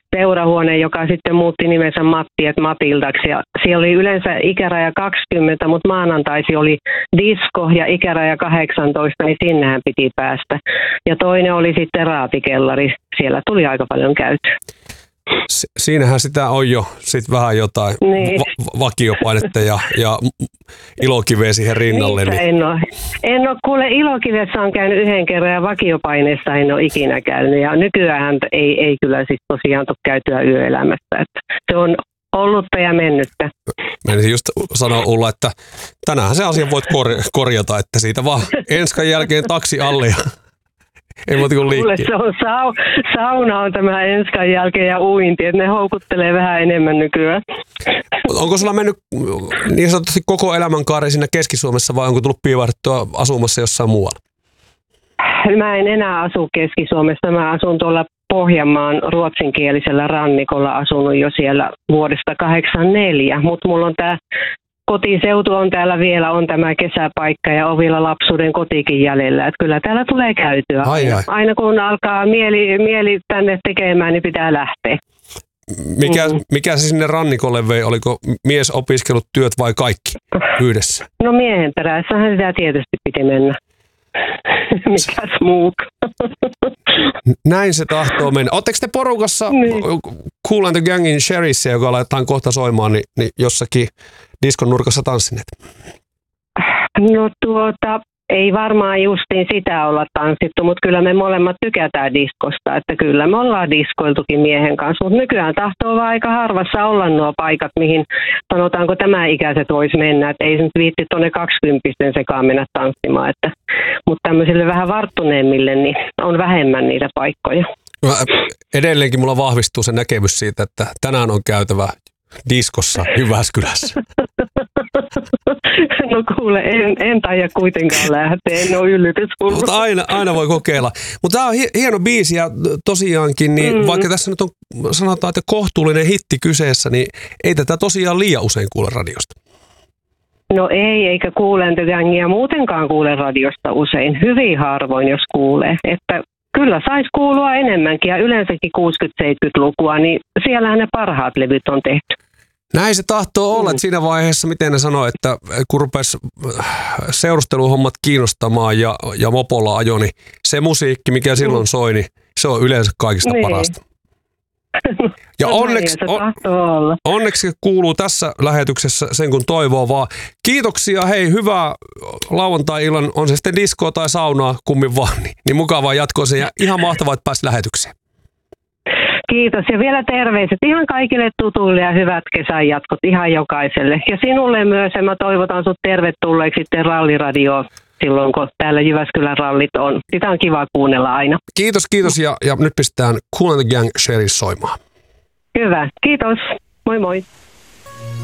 seurahuone, joka sitten muutti nimensä Matildaksi. Ja siellä oli yleensä ikäraja 20, mutta maanantaisi oli disko ja ikäraja 18, niin sinnehän piti päästä. Ja toinen oli sitten raatikellari. Siellä tuli aika paljon käytyä. Siinähän sitä on jo sit vähän jotain niin. Vakiopainetta ja ilokiveä siihen rinnalle. Niin. En ole kuule, ilokivessä on käynyt yhden kerran ja vakiopaineessa en ole ikinä käynyt. Ja nykyään ei kyllä siis tosiaan tule käytyä yöelämässä. Että se on ollutta ja mennyttä. Menisin just sanoa Ulla, että tänään se asia voit korjata, että siitä vaan enskan jälkeen taksi alle ja ei muuta kuin liikkiä. Se on sauna on tämä enskan jälkeen ja uinti, että ne houkuttelee vähän enemmän nykyään. Onko sulla mennyt niin sanotusti koko elämänkaari siinä Keski-Suomessa vai onko tullut piivahdettua asumassa jossain muualla? Mä en enää asu Keski-Suomessa. Mä asun tuolla Pohjanmaan ruotsinkielisellä rannikolla, asunut jo siellä vuodesta 1984, mutta mulla on tämä kotiseutu on täällä vielä, on tämä kesäpaikka ja on vielä lapsuuden kotikin jäljellä. Että kyllä täällä tulee käytyä. Aina kun alkaa mieli tänne tekemään, niin pitää lähteä. Mikä se sinne rannikolle vei? Oliko mies opiskellut työt vai kaikki yhdessä? No miehen perässähän sitä tietysti piti mennä. Mikäs muuka? Näin se tahtoo mennä. Oletteko te porukassa Kool and the Gangin Sherryssä, joka laitetaan kohta soimaan, niin jossakin diskon nurkassa tanssineet? No ei varmaan justiin sitä olla tanssittu, mutta kyllä me molemmat tykätään diskosta, että kyllä me ollaan diskoiltukin miehen kanssa, mutta nykyään tahtoo vaan aika harvassa olla nuo paikat, mihin sanotaanko tämä ikäiset voisi mennä, että ei se nyt viitti tuonne 20 sekaan mennä tanssimaan, mutta tämmöisille vähän varttuneemmille niin on vähemmän niitä paikkoja. Edelleenkin mulla vahvistuu se näkemys siitä, että tänään on käytävä diskossa Jyväskylässä. No kuule, en taida kuitenkaan lähteä, en ole yllytyshullu. Mutta aina voi kokeilla. Mutta tämä on hieno biisi ja tosiaankin, niin vaikka tässä nyt on sanotaan, että kohtuullinen hitti kyseessä, niin ei tätä tosiaan liian usein kuule radiosta. No ei, eikä Kool and the Gangia muutenkaan kuule radiosta usein. Hyvin harvoin, jos kuulee. Että kyllä saisi kuulua enemmänkin ja yleensäkin 60-70-lukua, niin siellähän ne parhaat levyt on tehty. Näin se tahtoo olla, että siinä vaiheessa, miten ne sanoo, että kun rupesi seurusteluhommat kiinnostamaan ja mopolla ajo, niin se musiikki, mikä silloin soi, niin se on yleensä kaikista parasta. Ja onneksi kuuluu tässä lähetyksessä sen kun toivoo vaan. Kiitoksia, hei, hyvää lauantai-illan, on se sitten diskoa tai saunaa, kummin vaan, niin mukavaa jatkoa sen ja ihan mahtavaa, että pääsit lähetykseen. Kiitos ja vielä terveiset ihan kaikille tutuille ja hyvät kesän jatkot ihan jokaiselle. Ja sinulle myös ja mä toivotan sut tervetulleeksi sitten ralliradioon silloin, kun täällä Jyväskylän rallit on. Sitä on kiva kuunnella aina. Kiitos ja nyt pistetään Kool and the Gang Sherry soimaan. Hyvä, kiitos. Moi moi.